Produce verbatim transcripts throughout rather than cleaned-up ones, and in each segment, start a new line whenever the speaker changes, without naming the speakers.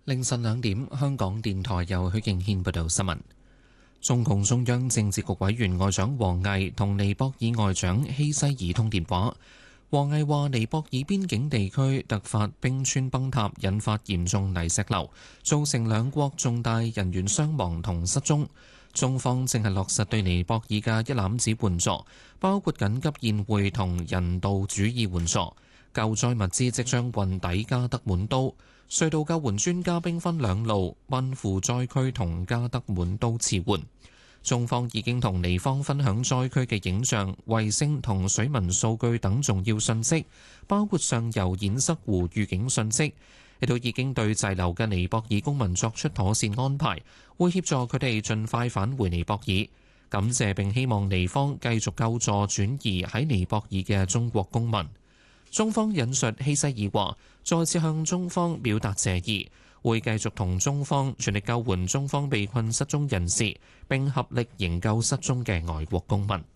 凌晨兩點，香港電台由許敬軒報道新聞。中共中央政治局委員外長王毅同尼泊爾外長希西爾通電話。王毅話：尼泊爾邊境地區突發冰川崩塌，引發嚴重泥石流，造成兩國重大人員傷亡同失蹤。中方正係落實對尼泊爾嘅一攬子援助，包括緊急宴會同人道主義援助。救災物資即將運抵加德滿都，隧道救援專家兵分兩路，奔赴災區同加德滿都支援。中方已經同尼方分享災區嘅影像、衛星同水文數據等重要信息，包括上游堰塞湖預警信息，亦都已經對滯留嘅尼泊爾公民作出妥善安排，會協助佢哋盡快返回尼泊爾。感謝並希望尼方繼續救助轉移喺尼泊爾嘅中國公民。中方引述希西爾話，再次向中方表達謝意，會繼續同中方全力救援中方被困失蹤人士，並合力營救失蹤嘅外國公民。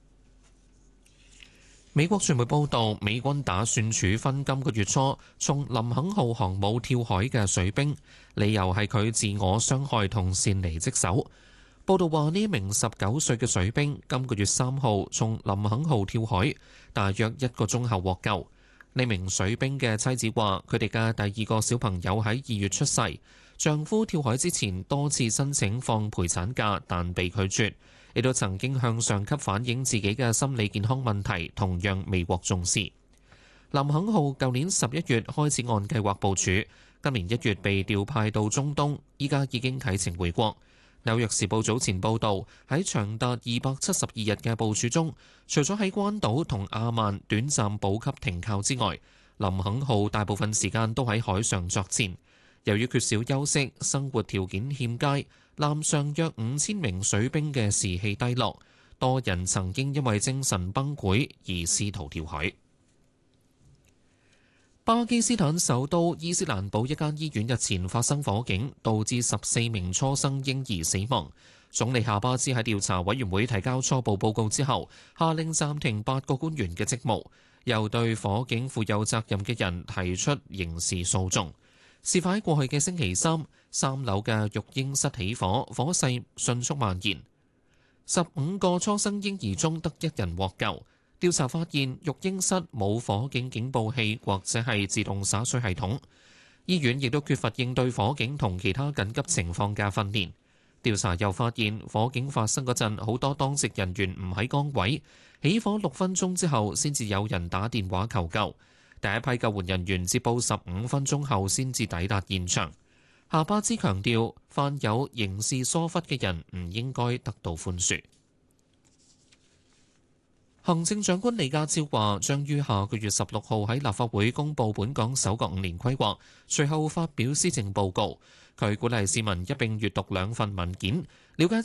美國傳媒報道，美軍打算處分今個月初從林肯號航母跳海嘅水兵，理由係佢自我傷害同擅離職守。報道話，呢名十九歲嘅水兵今個月三號從林肯號跳海，大約一個鐘後獲救。呢名水兵嘅妻子話，佢哋嘅第二個小朋友喺二月出世，丈夫跳海之前多次申請放陪產假，但被拒絕，亦都曾經向上級反映自己嘅心理健康問題，同樣未獲重視。林肯號舊年十一月開始按計劃部署，今年一月被調派到中東，依家已經啟程回國。紐約時報早前報導，喺長達二百七十二日嘅部署中，除咗喺關島同亞曼短暫補給停靠之外，林肯號大部分時間都喺海上作戰。由於缺少休息，生活條件欠佳，艦上約五千名水兵嘅士氣低落，多人曾經因為精神崩潰而試圖跳海。巴基斯坦首都伊斯蘭堡一間醫院日前發生火警，導致十四名初生嬰兒死亡。總理夏巴茲喺調查委員會提交初步報告之後，下令暫停八個官員嘅職務，又對火警負有責任嘅人提出刑事訴訟。事發喺過去嘅星期三，三樓嘅育嬰室起火，火勢迅速蔓延，十五個初生嬰兒中得一人獲救。調查發現，育嬰室冇火警警報器或者係自動灑水系統，醫院亦都缺乏應對火警同其他緊急情況嘅訓練。調查又發現，火警發生嗰陣，好多當值人員唔喺崗位，起火六分鐘之後先至有人打電話求救，第一批救援人員接報十五分鐘後先至抵達現場。夏巴茲強調，犯有刑事疏忽嘅人唔應該得到寬恕。行政長官李家超話，將於下個月十六號喺立法會公布本港首個五年規劃，隨後發表施政報告。佢鼓勵市民一並閱讀兩份文件，了解